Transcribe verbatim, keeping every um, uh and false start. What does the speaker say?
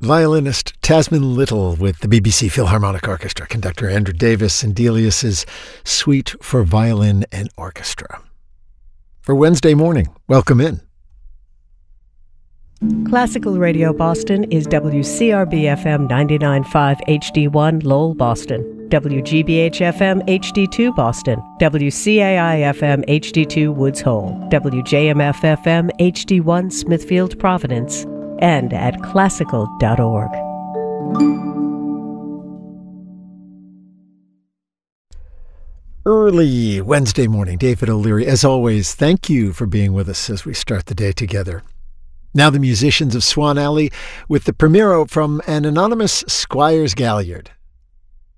Violinist Tasman Little with the B B C Philharmonic Orchestra, conductor Andrew Davis, and Delius's Suite for Violin and Orchestra. For Wednesday morning, welcome in. Classical Radio Boston is W C R B F M ninety-nine point five H D one Lowell, Boston, W G B H F M H D two Boston, W C A I F M H D two Woods Hole, W J M F F M H D one Smithfield, Providence, and at classical dot org. Early Wednesday morning, David O'Leary. As always, thank you for being with us as we start the day together. Now the musicians of Swan Alley with the Primero from an anonymous Squires Galliard.